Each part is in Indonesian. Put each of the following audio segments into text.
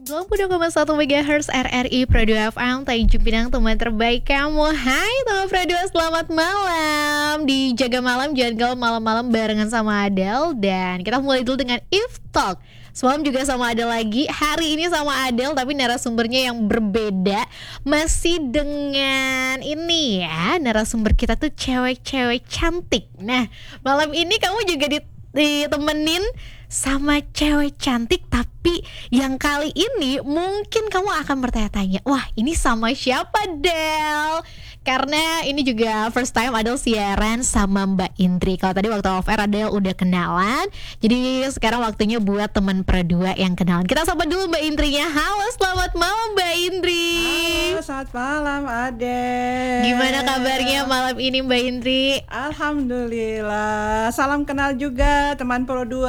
92,1 MHz RRI Pro 2 FM Tanjung Pinang, teman terbaik kamu. Hai teman Pro 2, selamat malam. Di Jaga Malam, jangan galau malam-malam barengan sama Adele. Dan kita mulai dulu dengan If Talk. Semalam juga sama Adele lagi, hari ini sama Adele tapi narasumbernya yang berbeda. Masih dengan ini ya, narasumber kita tuh cewek-cewek cantik. Nah, malam ini kamu juga ditemenin sama cewek cantik, tapi yang kali ini mungkin kamu akan bertanya-tanya, wah ini sama siapa Del? Karena ini juga first time Adele siaran sama Mbak Indri. Kalau tadi waktu off air Adele udah kenalan, jadi sekarang waktunya buat teman Pro2 yang kenalan. Kita sapa dulu Mbak Indrinya. Halo, selamat malam Mbak Indri. Halo, selamat malam Adele. Gimana kabarnya malam ini Mbak Indri? Alhamdulillah. Salam kenal juga teman Pro2.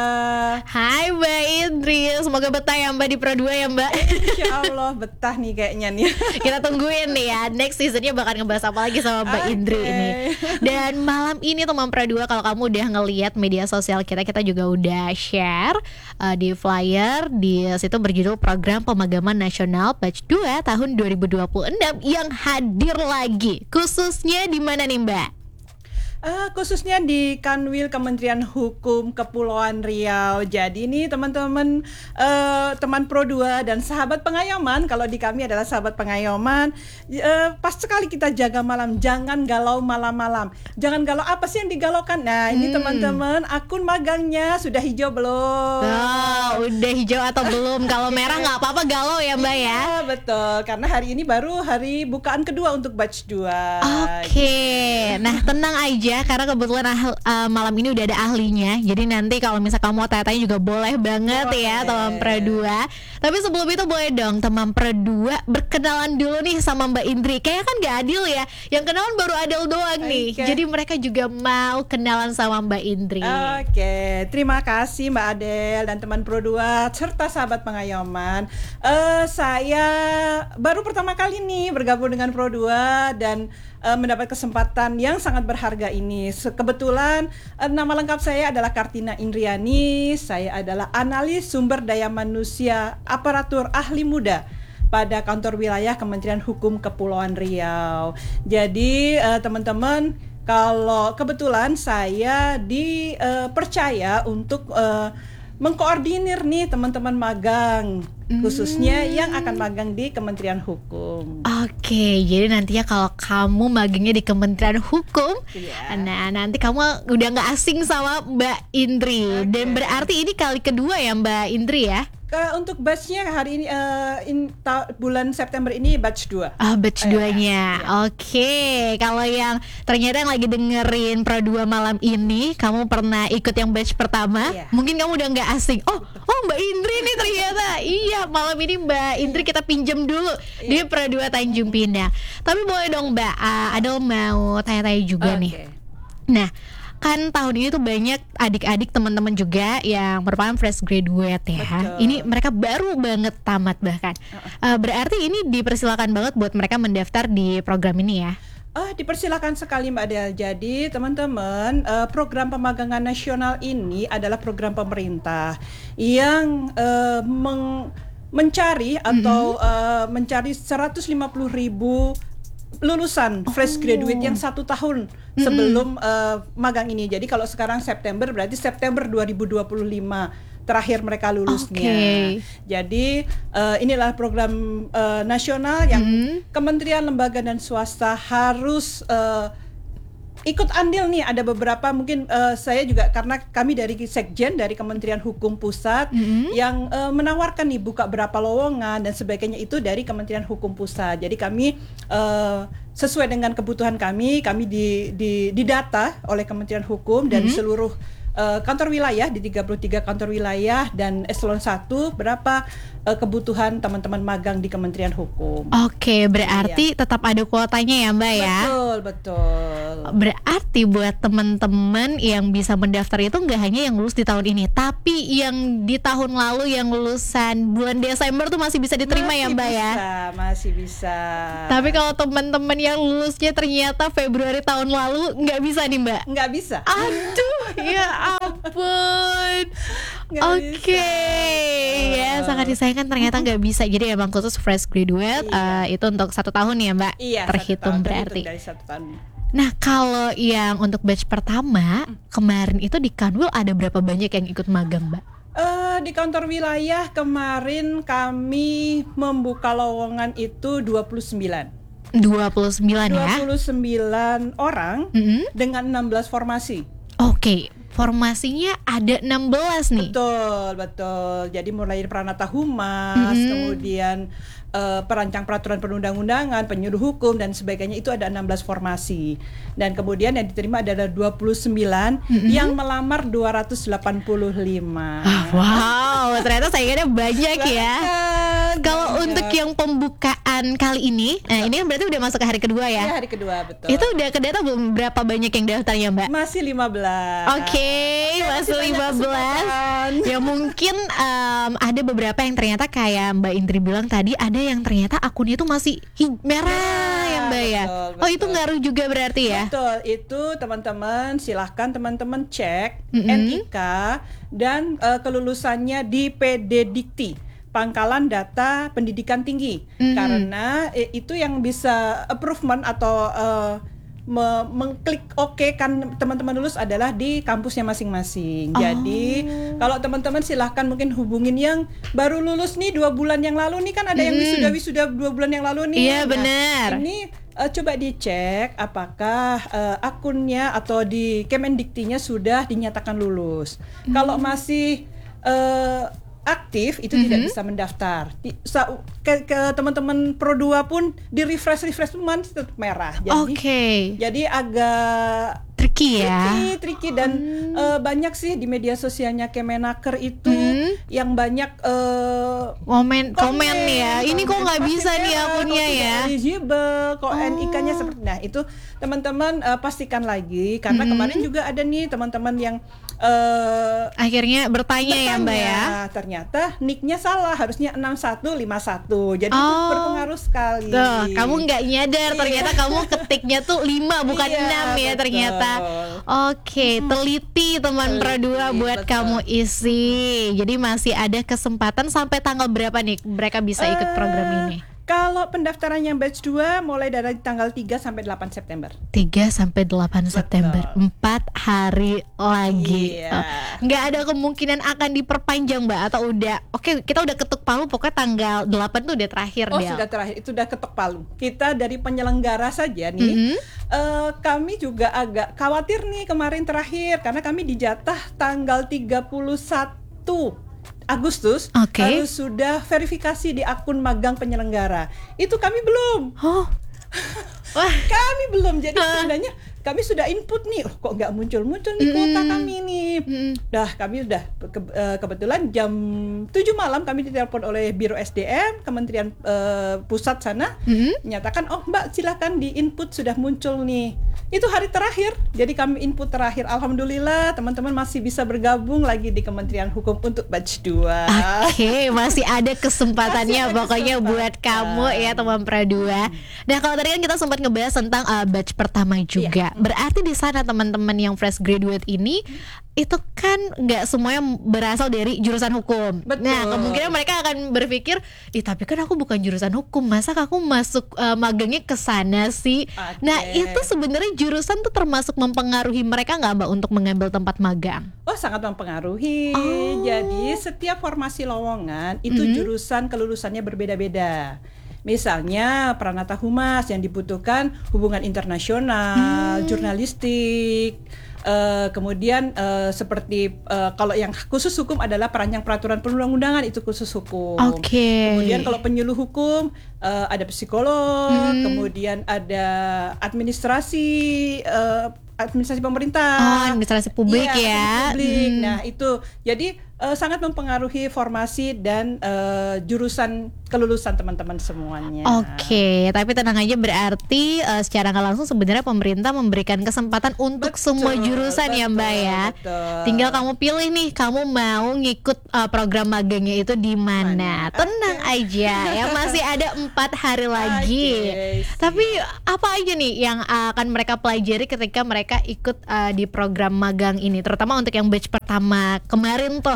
Hai Mbak Indri, semoga betah ya Mbak di Pro2 ya Mbak. Insya Allah betah nih kayaknya nih. Kita tungguin nih ya, next seasonnya bakal ngebahas apa lagi sama Mbak Indri ini. Dan malam ini teman Pro2, kalau kamu udah ngelihat media sosial kita juga udah share di flyer. Di situ berjudul Program Pemagaman Nasional Batch 2 tahun 2026 yang hadir lagi. Khususnya di mana nih Mbak? Khususnya di Kanwil Kementerian Hukum Kepulauan Riau. Jadi ini teman-teman teman Pro2 dan sahabat pengayoman, kalau di kami adalah sahabat pengayoman, pas sekali kita jaga malam, jangan galau malam-malam. Jangan galau, apa sih yang digalaukan? Nah ini teman-teman, akun magangnya sudah hijau belum? Oh, udah hijau atau belum? Kalau merah nggak apa-apa, galau ya Mbak ya? Iya betul, karena hari ini baru hari bukaan kedua untuk batch 2. Oke, nah tenang aja karena kebetulan malam ini udah ada ahlinya. Jadi nanti kalau misal kamu mau tanya-tanya juga boleh banget ya teman Pro2. Tapi sebelum itu boleh dong teman Pro2 berkenalan dulu nih sama Mbak Indri. Kayaknya kan gak adil ya, yang kenalan baru Adele doang nih. Jadi mereka juga mau kenalan sama Mbak Indri. Oke, terima kasih Mbak Adele dan teman Pro2 serta sahabat pengayoman. Saya baru pertama kali nih bergabung dengan Pro2 dan mendapat kesempatan yang sangat berharga ini. Kebetulan nama lengkap saya adalah Kartina Indriani. Saya adalah analis sumber daya manusia aparatur ahli muda pada kantor wilayah Kementerian Hukum Kepulauan Riau. Jadi teman-teman, kalau kebetulan saya dipercaya untuk mengkoordinir nih teman-teman magang, khususnya yang akan magang di Kementerian Hukum. Oke, jadi nantinya kalau kamu magangnya di Kementerian Hukum, nah nanti kamu udah nggak asing sama Mbak Indri. Dan berarti ini kali kedua ya Mbak Indri ya? Untuk batch-nya hari ini bulan September ini batch 2. Batch 2-nya. Oke, kalau yang ternyata yang lagi dengerin Pro2 malam ini, kamu pernah ikut yang batch pertama, mungkin kamu udah nggak asing. Oh Mbak Indri nih ternyata. Iya, malam ini Mbak Indri kita pinjam dulu di Pro2 Tanjung Pinang. Tapi boleh dong Mbak, Adele mau tanya-tanya juga nih. Nah, kan tahun ini tuh banyak adik-adik teman-teman juga yang merupakan fresh graduate ya. Betul. Ini mereka baru banget tamat bahkan. Berarti ini dipersilakan banget buat mereka mendaftar di program ini ya. Dipersilakan sekali Mbak Adele. Jadi teman-teman, program pemagangan nasional ini adalah program pemerintah yang mencari atau mencari 150.000 lulusan fresh graduate yang 1 tahun sebelum magang ini. Jadi kalau sekarang September, berarti September 2025 terakhir mereka lulusnya. Jadi inilah program nasional yang kementerian, lembaga dan swasta harus ikut andil nih. Ada beberapa mungkin saya juga, karena kami dari Sekjen dari Kementerian Hukum Pusat yang menawarkan nih buka berapa lowongan dan sebagainya, itu dari Kementerian Hukum Pusat. Jadi kami sesuai dengan kebutuhan kami didata oleh Kementerian Hukum dan seluruh kantor wilayah di 33 kantor wilayah dan eselon 1 berapa kebutuhan teman-teman magang di Kementerian Hukum. Oke, berarti tetap ada kuotanya ya Mbak ya? Betul. Berarti buat teman-teman yang bisa mendaftar itu nggak hanya yang lulus di tahun ini, tapi yang di tahun lalu yang lulusan bulan Desember tuh masih bisa diterima ya Mbak ya? Masih bisa. Tapi kalau teman-teman yang lulusnya ternyata Februari tahun lalu nggak bisa nih Mbak? Nggak bisa. Aduh, ya ampun. Oke, ya sangat disayangkan ternyata nggak bisa. Jadi emang khusus fresh graduate itu untuk 1 tahun ya Mbak? Iya, terhitung 1 tahun, berarti. dari 1 tahun. Nah kalau yang untuk batch pertama kemarin itu di Kanwil ada berapa banyak yang ikut magang Mbak? Di kantor wilayah kemarin kami membuka lowongan itu 29 ya? 29 orang dengan 16 formasi. Oke, formasinya ada 16 nih. Betul. Jadi mulai dari Pranata Humas, kemudian perancang peraturan perundang-undangan, penyuluh hukum dan sebagainya, itu ada 16 formasi. Dan kemudian yang diterima adalah 29, yang melamar 285. Wow, ternyata saingannya banyak ya. Kalau untuk yang pembukaan kali ini, nah ini kan berarti udah masuk ke hari kedua ya? Iya, hari kedua, betul. Itu udah kedata belum, berapa banyak yang daftarnya Mbak? Masih 15. Oke, masih 15. Ya mungkin ada beberapa yang ternyata kayak Mbak Indri bilang tadi, ada yang ternyata akunnya itu masih merah ya Mbak ya. Betul. Oh itu ngaruh juga berarti ya? Betul, itu teman-teman silahkan teman-teman cek NIK dan kelulusannya di PD Dikti, Pangkalan Data Pendidikan Tinggi, karena itu yang bisa approvement atau mengklik oke kan teman-teman lulus adalah di kampusnya masing-masing. Jadi kalau teman-teman silahkan mungkin hubungin yang baru lulus nih 2 bulan yang lalu nih, kan ada yang wisuda 2 bulan yang lalu nih. Iya benar. Ini coba dicek apakah akunnya atau di Kemendiktinya sudah dinyatakan lulus. Kalau masih aktif itu tidak bisa mendaftar. Ke teman-teman Pro 2 pun di refresh pun tetap merah. Jadi agak tricky ya. Tricky dan banyak sih di media sosialnya Kemenaker itu yang banyak komen ya. Ini kok nggak bisa nih akunnya ya. Eligible, kok NIK-nya seperti. Nah itu teman-teman pastikan lagi, karena kemarin juga ada nih teman-teman yang akhirnya bertanya ya Mbak ya. Ternyata nicknya salah, harusnya 6151. Jadi itu berpengaruh sekali. Tuh, kamu nggak nyadar ternyata kamu ketiknya tuh 5 bukan 6 ya ternyata. Oke, teliti teman Pro 2 buat kamu isi. Jadi masih ada kesempatan sampai tanggal berapa nih mereka bisa ikut program ini? Kalau pendaftaran yang batch 2 mulai dari tanggal 3 sampai 8 September. 3 sampai 8 September. 4 hari lagi. Nggak ada kemungkinan akan diperpanjang Mbak, atau udah oke, kita udah ketuk palu pokoknya tanggal 8 tuh udah terakhir. Sudah terakhir, itu udah ketuk palu. Kita dari penyelenggara saja nih, kami juga agak khawatir nih kemarin terakhir, karena kami dijatah tanggal 31 Agustus harus sudah verifikasi di akun magang penyelenggara. Itu kami belum. Kami belum. Jadi sebenarnya kami sudah input nih, kok nggak muncul-muncul nih kuota kami nih. Kami udah kebetulan jam 7 malam kami ditelepon oleh Biro SDM Kementerian Pusat sana, menyatakan Mbak silakan di input sudah muncul nih. Itu hari terakhir, jadi kami input terakhir. Alhamdulillah teman-teman masih bisa bergabung lagi di Kementerian Hukum untuk batch 2. Oke, masih ada kesempatannya pokoknya buat kamu ya teman Pro 2. Nah kalau tadi kan kita sempat ngebahas tentang batch pertama juga. Berarti di sana teman-teman yang fresh graduate ini itu kan nggak semuanya berasal dari jurusan hukum. Betul. Nah kemungkinan mereka akan berpikir, tapi kan aku bukan jurusan hukum, masa aku masuk magangnya ke sana sih? Nah itu sebenarnya jurusan tuh termasuk mempengaruhi mereka nggak Mbak untuk mengambil tempat magang? Sangat mempengaruhi. Jadi setiap formasi lowongan itu jurusan kelulusannya berbeda-beda. Misalnya Pranata Humas yang dibutuhkan hubungan internasional, jurnalistik. Kemudian seperti kalau yang khusus hukum adalah perancang peraturan perundang-undangan, itu khusus hukum. Kemudian kalau penyuluh hukum ada psikolog, kemudian ada administrasi pemerintah, administrasi publik ya. Publik. Nah itu jadi sangat mempengaruhi formasi dan jurusan kelulusan teman-teman semuanya. Tapi tenang aja, berarti secara nggak langsung sebenarnya pemerintah memberikan kesempatan untuk semua jurusan ya Mbak ya. Tinggal kamu pilih nih, kamu mau ngikut program magangnya itu di mana. Tenang aja ya, masih ada 4 hari lagi. Tapi apa aja nih yang akan mereka pelajari ketika mereka ikut di program magang ini, terutama untuk yang batch pertama kemarin tuh?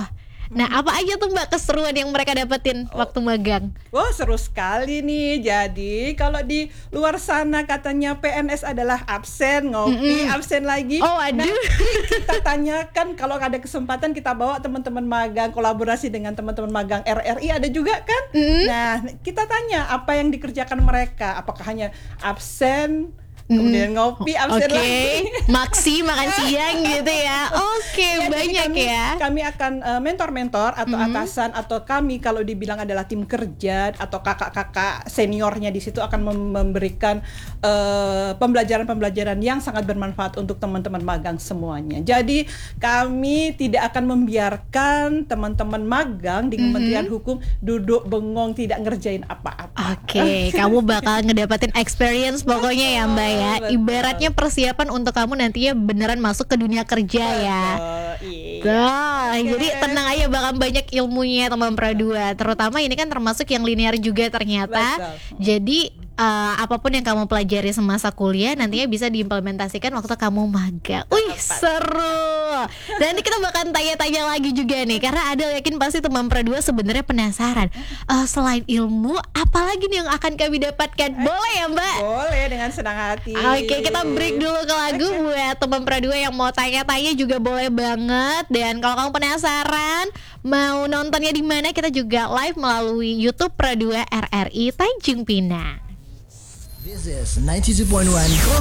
Nah, apa aja tuh Mbak keseruan yang mereka dapetin waktu magang? Wah, seru sekali nih. Jadi kalau di luar sana katanya PNS adalah absen, ngopi, absen lagi. Oh, aduh. Nanti kita tanyakan, kalau ada kesempatan kita bawa teman-teman magang, kolaborasi dengan teman-teman magang RRI ada juga kan. Nah, kita tanya apa yang dikerjakan mereka. Apakah hanya absen, kemudian ngopi, absen lagi, maksi, makan siang gitu ya. Oke, banyak kami akan mentor-mentor atau atasan atau kami kalau dibilang adalah tim kerja atau kakak-kakak seniornya di situ akan memberikan pembelajaran-pembelajaran yang sangat bermanfaat untuk teman-teman magang semuanya. Jadi kami tidak akan membiarkan teman-teman magang di Kementerian Hukum duduk bengong tidak ngerjain apa-apa. Oke, kamu bakal ngedapetin experience pokoknya ya Mbak ya. Betul. Ibaratnya persiapan untuk kamu nantinya beneran masuk ke dunia kerja ya. Iya. Jadi tenang aja, bakal banyak ilmunya teman Pro 2. Terutama ini kan termasuk yang linear juga ternyata. Betul. Jadi apapun yang kamu pelajari semasa kuliah nantinya bisa diimplementasikan waktu kamu magang. Wih, seru. Dan nanti kita bakal tanya-tanya lagi juga nih, karena ada yakin pasti teman Pro 2 sebenarnya penasaran. Selain ilmu, apalagi nih yang akan kami dapatkan? Boleh ya Mbak? Boleh, dengan senang hati. Oke, kita break dulu ke lagu. Buat teman Pro 2 yang mau tanya-tanya juga boleh banget. Dan kalau kamu penasaran mau nontonnya di mana, kita juga live melalui YouTube Pro 2 RRI Tanjung Pinang. This is 92.1